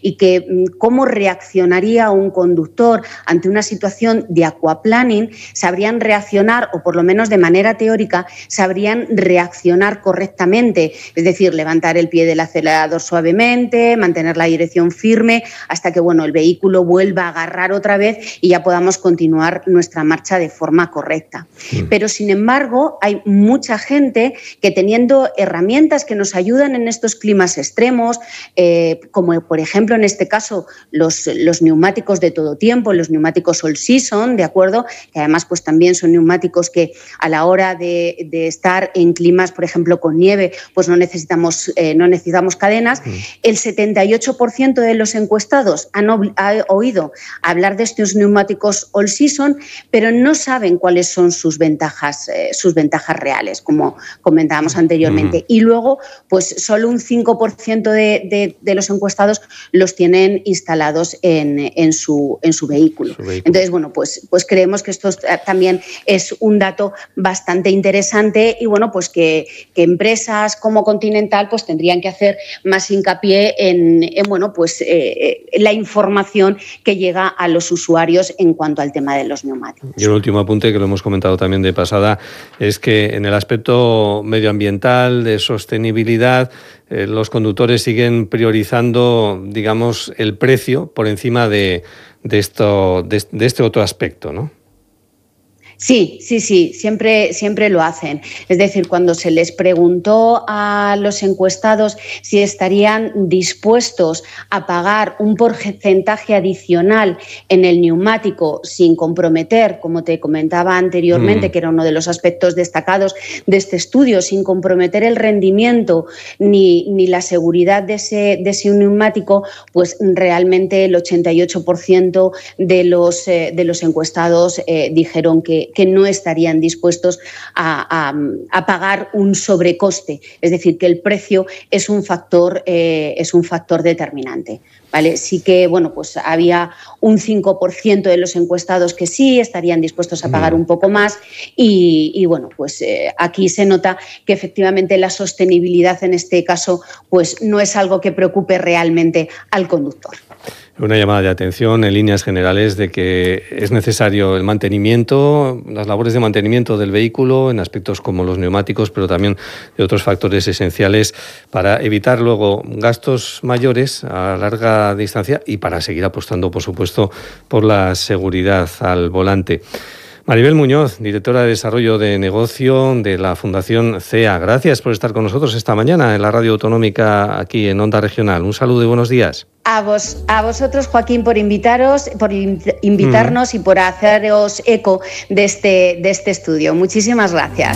y que cómo reaccionaría un conductor ante una situación de aquaplaning, sabrían reaccionar, o por lo menos de manera teórica, sabrían reaccionar correctamente, es decir, levantar el pie del acelerador suavemente, mantener la dirección firme hasta que el vehículo vuelva a agarrar otra vez y ya podamos continuar nuestra marcha de forma correcta. Pero, sin embargo, hay mucha gente que, teniendo herramientas que nos ayudan en estos climas extremos, como por ejemplo en este caso los neumáticos de todo tiempo, los neumáticos all season, ¿de acuerdo? Que además pues también son neumáticos que a la hora de estar en climas, por ejemplo, con nieve, pues no necesitamos cadenas. El 78% de los encuestados ha oído hablar de estos neumáticos all season, pero no saben cuáles son sus ventajas reales, como comentábamos anteriormente. Y luego, pues solo un 5% de los encuestados los tienen instalados en su vehículo. Entonces, pues creemos que esto también es un dato bastante interesante y pues que empresas como Continental pues tendrían que hacer más hincapié en la información que llega a los usuarios en cuanto al tema de los neumáticos. Y el último apunte, que lo hemos comentado también de pasada, es que en el aspecto medioambiental, de sostenibilidad, los conductores siguen priorizando, digamos, el precio por encima de este otro aspecto, ¿no? Sí, siempre lo hacen. Es decir, cuando se les preguntó a los encuestados si estarían dispuestos a pagar un porcentaje adicional en el neumático sin comprometer, como te comentaba anteriormente, que era uno de los aspectos destacados de este estudio, sin comprometer el rendimiento ni la seguridad de ese neumático, pues realmente el 88% de los encuestados dijeron que no estarían dispuestos a pagar un sobrecoste, es decir, que el precio es un factor determinante, ¿vale? Sí que pues había un 5% de los encuestados que sí estarían dispuestos a pagar un poco más y pues aquí se nota que efectivamente la sostenibilidad en este caso pues no es algo que preocupe realmente al conductor. Una llamada de atención en líneas generales de que es necesario el mantenimiento, las labores de mantenimiento del vehículo en aspectos como los neumáticos, pero también de otros factores esenciales para evitar luego gastos mayores a larga distancia y para seguir apostando, por supuesto, por la seguridad al volante. Maribel Muñoz, directora de Desarrollo de Negocio de la Fundación CEA. Gracias por estar con nosotros esta mañana en la Radio Autonómica aquí en Onda Regional. Un saludo y buenos días. A vosotros, Joaquín, por invitarnos y por haceros eco de este estudio. Muchísimas gracias.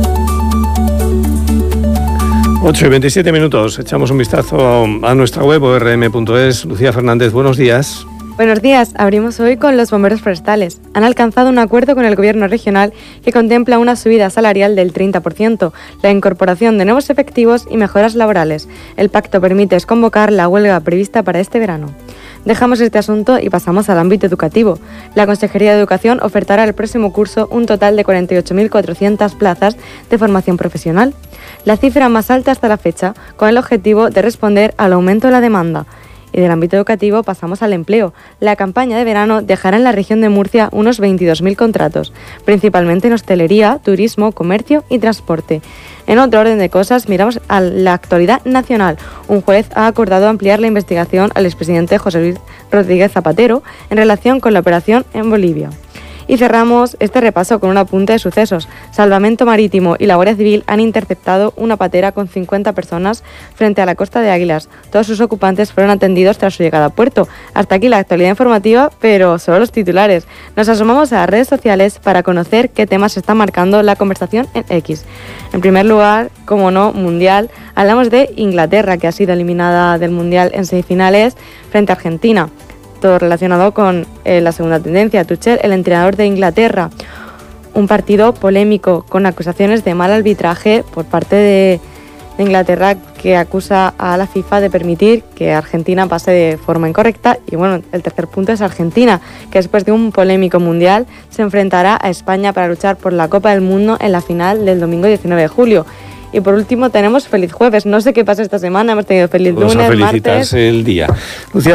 8:27. Echamos un vistazo a nuestra web orm.es. Lucía Fernández, buenos días. Buenos días. Abrimos hoy con los bomberos forestales. Han alcanzado un acuerdo con el Gobierno regional que contempla una subida salarial del 30%, la incorporación de nuevos efectivos y mejoras laborales. El pacto permite convocar la huelga prevista para este verano. Dejamos este asunto y pasamos al ámbito educativo. La Consejería de Educación ofertará el próximo curso un total de 48.400 plazas de formación profesional, la cifra más alta hasta la fecha, con el objetivo de responder al aumento de la demanda. Y del ámbito educativo pasamos al empleo. La campaña de verano dejará en la región de Murcia unos 22.000 contratos, principalmente en hostelería, turismo, comercio y transporte. En otro orden de cosas, miramos a la actualidad nacional. Un juez ha acordado ampliar la investigación al expresidente José Luis Rodríguez Zapatero en relación con la operación en Bolivia. Y cerramos este repaso con un apunte de sucesos. Salvamento Marítimo y la Guardia Civil han interceptado una patera con 50 personas frente a la costa de Águilas. Todos sus ocupantes fueron atendidos tras su llegada a puerto. Hasta aquí la actualidad informativa, pero solo los titulares. Nos asomamos a las redes sociales para conocer qué temas están marcando la conversación en X. En primer lugar, como no, Mundial. Hablamos de Inglaterra, que ha sido eliminada del Mundial en semifinales frente a Argentina. Todo relacionado con la segunda tendencia. Tuchel, el entrenador de Inglaterra. Un partido polémico con acusaciones de mal arbitraje por parte de Inglaterra, que acusa a la FIFA de permitir que Argentina pase de forma incorrecta. Y bueno, el tercer punto es Argentina, que después de un polémico mundial se enfrentará a España para luchar por la Copa del Mundo en la final del domingo 19 de julio. Y por último tenemos feliz jueves. No sé qué pasa esta semana, hemos tenido feliz lunes, martes. El día. Lucía